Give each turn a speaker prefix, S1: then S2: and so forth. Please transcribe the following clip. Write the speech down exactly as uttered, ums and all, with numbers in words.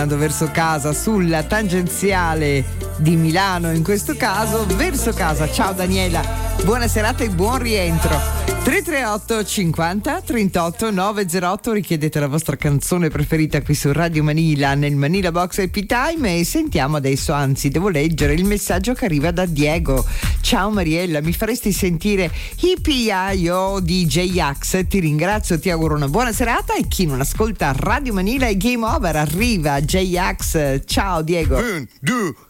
S1: verso casa sulla tangenziale di Milano, in questo caso verso casa. Ciao Daniela, buona serata e buon rientro. Tre tre otto cinquanta trentotto novecentotto, richiedete la vostra canzone preferita qui su Radio Manila nel Manila Box Happy Time e sentiamo adesso, anzi devo leggere il messaggio che arriva da Diego. Ciao Mariella, mi faresti sentire Hippie Io di J-Ax? Ti ringrazio, ti auguro una buona serata e chi non ascolta Radio Manila è game over, arriva J-Ax. Ciao Diego.
S2: Un, due,